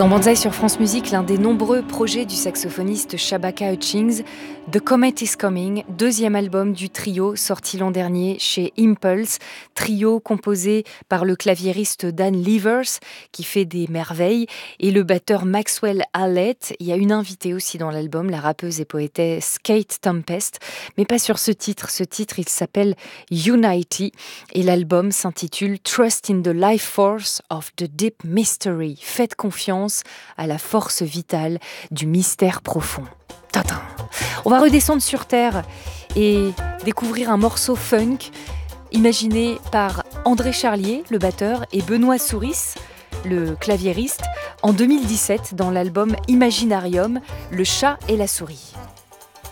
Dans Banzai sur France Musique, l'un des nombreux projets du saxophoniste Shabaka Hutchings, The Comet is Coming, deuxième album du trio sorti l'an dernier chez Impulse, trio composé par le claviériste Dan Levers qui fait des merveilles et le batteur Maxwell Hallett. Il y a une invitée aussi dans l'album, la rappeuse et poétesse Kate Tempest, mais pas sur ce titre. Ce titre, il s'appelle Unity et l'album s'intitule Trust in the Life Force of the Deep Mystery. Faites confiance à la force vitale du mystère profond. Tintin. On va redescendre sur Terre et découvrir un morceau funk imaginé par André Charlier, le batteur, et Benoît Souris, le claviériste, en 2017 dans l'album Imaginarium, Le chat et la souris.